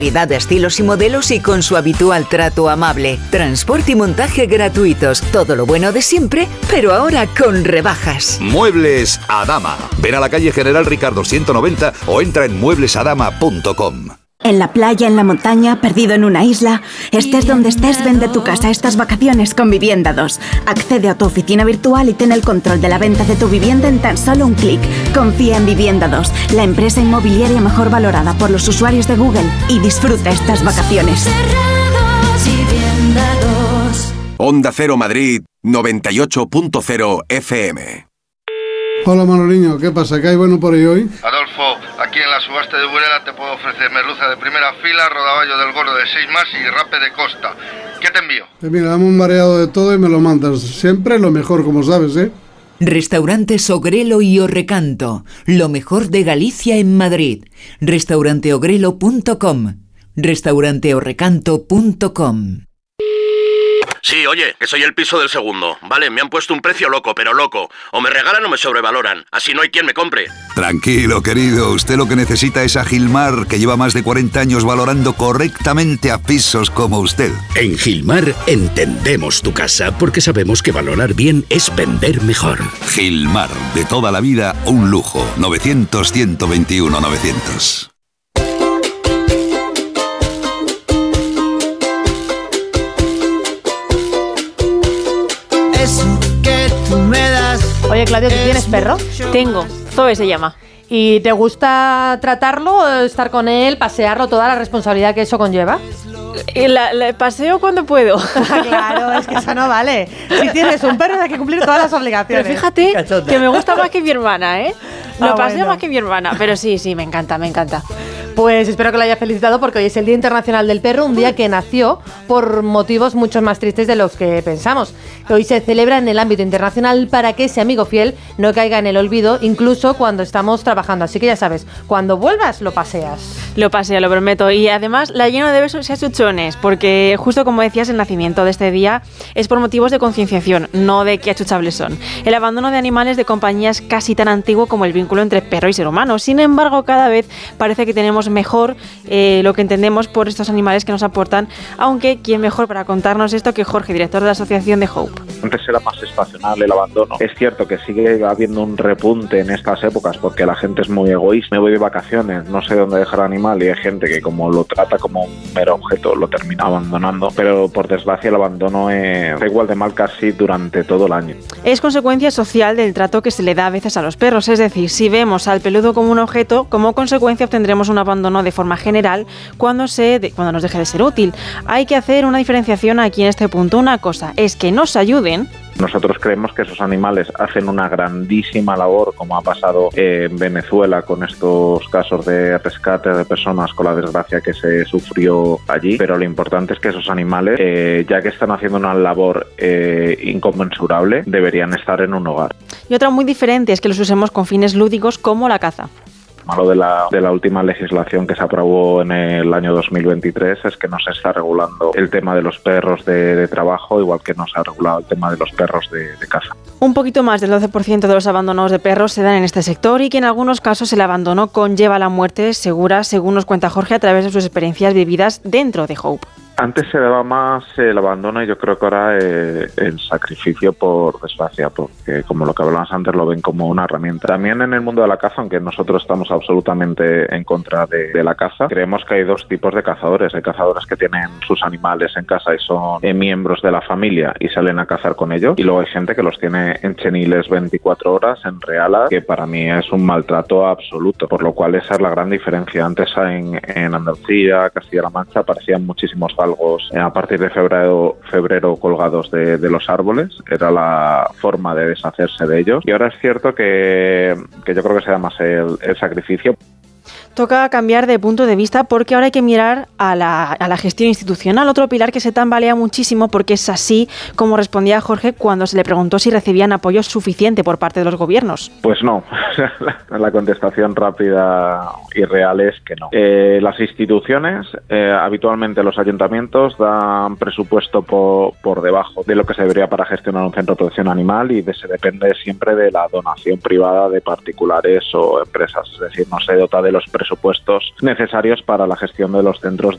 Variedad de estilos y modelos y con su habitual trato amable. Transporte y montaje gratuitos. Todo lo bueno de siempre, pero ahora con rebajas. Muebles Adama. Ven a la calle General Ricardo 190 o entra en mueblesadama.com. En la playa, en la montaña, perdido en una isla. Estés donde estés, vende tu casa estas vacaciones con Vivienda 2. Accede a tu oficina virtual y ten el control de la venta de tu vivienda en tan solo un clic. Confía en Vivienda 2, la empresa inmobiliaria mejor valorada por los usuarios de Google, y disfruta estas vacaciones. Onda Cero Madrid 98.0 FM. Hola Manoliño, ¿qué pasa? ¿Qué hay bueno por ahí hoy? Adolfo, aquí en la subasta de Burela te puedo ofrecer merluza de primera fila, rodaballo del gordo de 6 más y rape de costa. ¿Qué te envío? Mira, dame un variado de todo y me lo mandas. Siempre lo mejor, como sabes, ¿eh? Restaurantes Ogrelo y Orrecanto. Lo mejor de Galicia en Madrid. Restauranteogrelo.com. Restauranteorrecanto.com. Sí, oye, que soy el piso del segundo. Vale, me han puesto un precio loco, pero loco. O me regalan o me sobrevaloran. Así no hay quien me compre. Tranquilo, querido. Usted lo que necesita es a Gilmar, que lleva más de 40 años valorando correctamente a pisos como usted. En Gilmar entendemos tu casa porque sabemos que valorar bien es vender mejor. Gilmar, de toda la vida, un lujo. 900-121-900. Oye, Claudio, ¿tú tienes perro? Tengo, Zoe se llama. ¿Y te gusta tratarlo, estar con él, pasearlo, toda la responsabilidad que eso conlleva? La paseo cuando puedo. Claro, es que eso no vale. Si tienes un perro hay que cumplir todas las obligaciones. Pero fíjate que me gusta más que mi hermana, ¿eh? Lo paseo bueno. más que mi hermana, pero sí, me encanta, me encanta. Pues espero que lo haya felicitado porque hoy es el Día Internacional del Perro, un día que nació por motivos mucho más tristes de los que pensamos. Hoy se celebra en el ámbito internacional para que ese amigo fiel no caiga en el olvido, incluso cuando estamos trabajando. Así que ya sabes, cuando vuelvas lo paseas. Lo paseo, lo prometo. Y además la lleno de besos y achuchones, porque justo como decías, el nacimiento de este día es por motivos de concienciación, no de qué achuchables son. El abandono de animales de compañía es casi tan antiguo como el vínculo entre perro y ser humano. Sin embargo, cada vez parece que tenemos mejor lo que entendemos por estos animales que nos aportan, aunque quién mejor para contarnos esto que Jorge, director de la asociación de Hope. Antes era más estacional el abandono. Es cierto que sigue habiendo un repunte en estas épocas porque la gente es muy egoísta. Me voy de vacaciones, no sé dónde dejar al animal, y hay gente que como lo trata como un mero objeto lo termina abandonando, pero por desgracia el abandono está igual de mal casi durante todo el año. Es consecuencia social del trato que se le da a veces a los perros, es decir, si vemos al peludo como un objeto, como consecuencia obtendremos un abandono de forma general cuando nos deje de ser útil. Hay que hacer una diferenciación aquí en este punto. Una cosa es que nos ayuden. Nosotros creemos que esos animales hacen una grandísima labor, como ha pasado en Venezuela con estos casos de rescate de personas con la desgracia que se sufrió allí, pero lo importante es que esos animales, ya que están haciendo una labor inconmensurable, deberían estar en un hogar. Y otra muy diferente es que los usemos con fines lúdicos como la caza. Malo de la última legislación que se aprobó en el año 2023 es que no se está regulando el tema de los perros de trabajo, igual que no se ha regulado el tema de los perros de caza. Un poquito más del 12% de los abandonos de perros se dan en este sector y que en algunos casos el abandono conlleva la muerte segura, según nos cuenta Jorge a través de sus experiencias vividas dentro de Hope. Antes se daba más el abandono y yo creo que ahora el sacrificio, por desgracia, porque como lo que hablábamos antes lo ven como una herramienta. También en el mundo de la caza, aunque nosotros estamos absolutamente en contra de la caza, creemos que hay dos tipos de cazadores. Hay cazadores que tienen sus animales en casa y son miembros de la familia y salen a cazar con ellos, y luego hay gente que los tiene en cheniles 24 horas, en realas, que para mí es un maltrato absoluto, por lo cual esa es la gran diferencia. Antes en Andalucía, Castilla-La Mancha, aparecían muchísimos galgos a partir de febrero colgados de los árboles. Era la forma de deshacerse de ellos, y ahora es cierto que yo creo que se da más el sacrificio. Toca cambiar de punto de vista porque ahora hay que mirar a la gestión institucional, otro pilar que se tambalea muchísimo porque es así como respondía Jorge cuando se le preguntó si recibían apoyo suficiente por parte de los gobiernos. Pues no, la contestación rápida y real es que no. Las instituciones, habitualmente los ayuntamientos, dan presupuesto por debajo de lo que se debería para gestionar un centro de protección animal, y se depende siempre de la donación privada de particulares o empresas. Es decir, no se dota de los presupuestos necesarios para la gestión de los centros